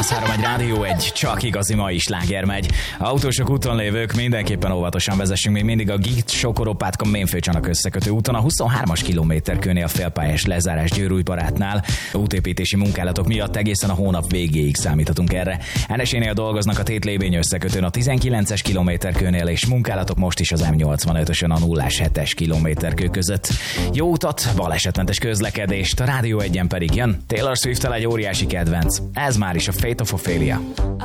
103 egy Rádió 1, csak igazi mai sláger megy. Autósok, úton lévők, mindenképpen óvatosan vezessünk, még mindig a Git Sokoropátka Mémfőcsanak összekötő úton, a 23-as kilométerkőnél a félpályás lezárás Győrújbarátnál. Útépítési munkálatok miatt egészen a hónap végéig számíthatunk erre. Enesénél dolgoznak a Tétlébény összekötőn a 19-es kilométerkőnél, és munkálatok most is az M85-ösön a 0-7-es kilométerkő között. Jó utat, balesetmentes közlekedést, a Rádió 1-en pedig jön Taylor Swift-tel egy óriási kedvenc. Ez már is a Fate of Ophelia.